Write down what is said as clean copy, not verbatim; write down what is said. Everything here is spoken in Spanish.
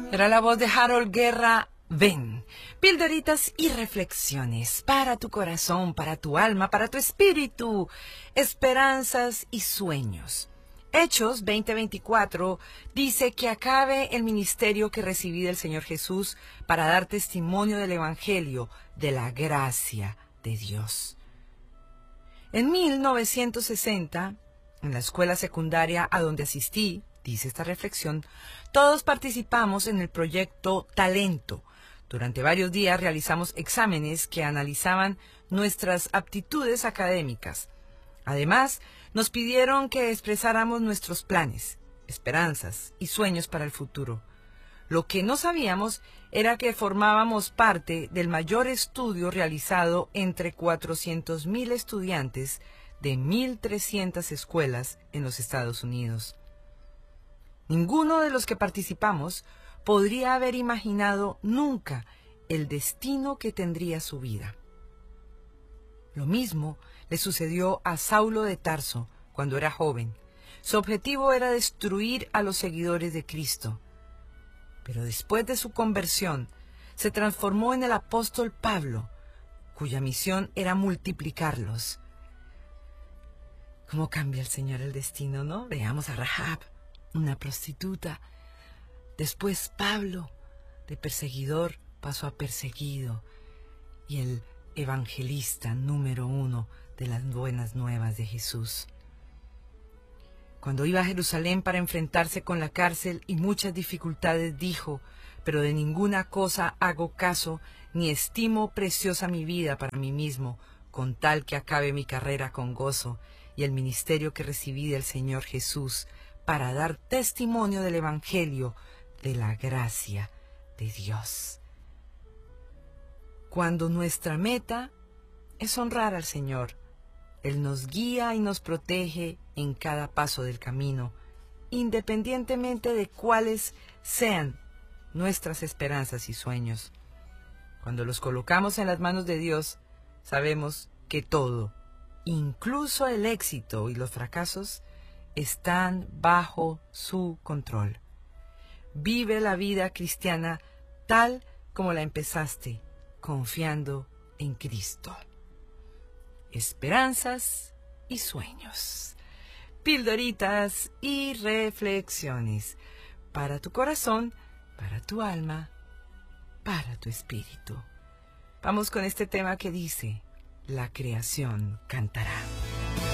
Era la voz de Harold Guerra. Ven, pildoritas y reflexiones para tu corazón, para tu alma, para tu espíritu, esperanzas y sueños. Hechos 20:24 dice que acabe el ministerio que recibí del Señor Jesús para dar testimonio del Evangelio, de la gracia de Dios. En 1960, en la escuela secundaria a donde asistí, dice esta reflexión, todos participamos en el proyecto Talento. Durante varios días realizamos exámenes que analizaban nuestras aptitudes académicas. Además, nos pidieron que expresáramos nuestros planes, esperanzas y sueños para el futuro. Lo que no sabíamos era que formábamos parte del mayor estudio realizado entre 400,000 estudiantes de 1,300 escuelas en los Estados Unidos. Ninguno de los que participamos podría haber imaginado nunca el destino que tendría su vida. Lo mismo le sucedió a Saulo de Tarso cuando era joven. Su objetivo era destruir a los seguidores de Cristo. Pero después de su conversión, se transformó en el apóstol Pablo, cuya misión era multiplicarlos. ¿Cómo cambia el Señor el destino, no? Veamos a Rahab, una prostituta. Después Pablo, de perseguidor, pasó a perseguido, y el evangelista número 1 de las buenas nuevas de Jesús. Cuando iba a Jerusalén para enfrentarse con la cárcel y muchas dificultades, dijo: pero de ninguna cosa hago caso, ni estimo preciosa mi vida para mí mismo, con tal que acabe mi carrera con gozo y el ministerio que recibí del Señor Jesús, para dar testimonio del Evangelio, de la gracia de Dios. Cuando nuestra meta es honrar al Señor, Él nos guía y nos protege en cada paso del camino, independientemente de cuáles sean nuestras esperanzas y sueños. Cuando los colocamos en las manos de Dios, sabemos que todo, incluso el éxito y los fracasos, están bajo su control. Vive la vida cristiana tal como la empezaste, confiando en Cristo. Esperanzas y sueños, pildoritas y reflexiones para tu corazón, para tu alma, para tu espíritu. Vamos con este tema que dice: la creación cantará.